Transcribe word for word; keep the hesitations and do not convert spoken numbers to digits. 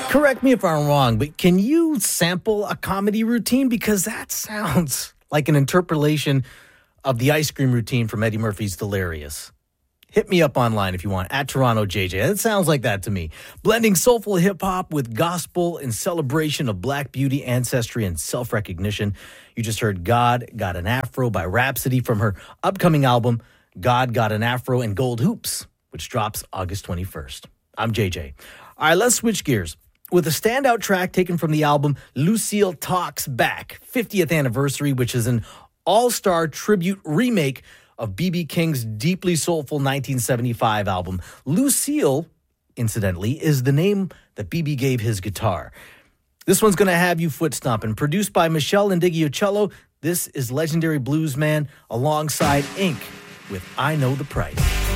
Correct me if I'm wrong, but can you sample a comedy routine? Because that sounds like an interpolation of the ice cream routine from Eddie Murphy's Delirious. Hit me up online if you want, at Toronto J J. That sounds like that to me. Blending soulful hip-hop with gospel in celebration of Black beauty, ancestry, and self-recognition. You just heard God Got an Afro by Rhapsody from her upcoming album, God Got an Afro and Gold Hoops, which drops August twenty-first. I'm J J. All right, let's switch gears. With a standout track taken from the album Lucille Talks Back, fiftieth anniversary, which is an all-star tribute remake of B B. King's deeply soulful nineteen seventy-five album. Lucille, incidentally, is the name that B B gave his guitar. This one's going to have you foot stomping. Produced by Michelle Indigiocello, this is legendary bluesman alongside Ink with I Know the Price.